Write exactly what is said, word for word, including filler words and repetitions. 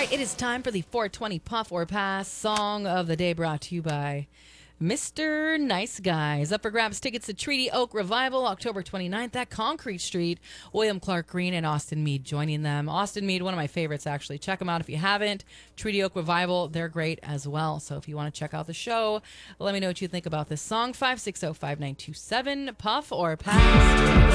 right, it is time for the four twenty Puff or Pass song of the day, brought to you by Mister Nice Guys. Up for grabs, tickets to Treaty Oak Revival, October twenty-ninth at Concrete Street. William Clark Green and Austin Mead joining them. Austin Mead, one of my favorites, actually. Check them out if you haven't. Treaty Oak Revival, they're great as well. So if you want to check out the show, let me know what you think about this song. five six zero, five nine two seven, Puff or Pass.